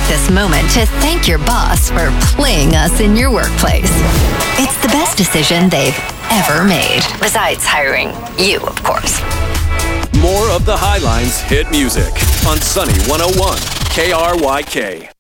this moment to thank your boss for playing us in your workplace. It's the best decision they've ever made. Besides hiring you, of course. More of the Highlines hit music on Sunny 101 KRYK.